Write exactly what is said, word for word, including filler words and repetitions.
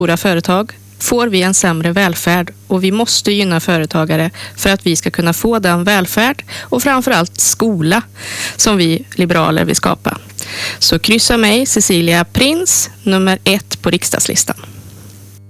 stora företag får vi en sämre välfärd och vi måste gynna företagare för att vi ska kunna få den välfärd och framförallt skola som vi liberaler vill skapa. Så kryssa mig, Cecilia Prins, nummer ett på riksdagslistan.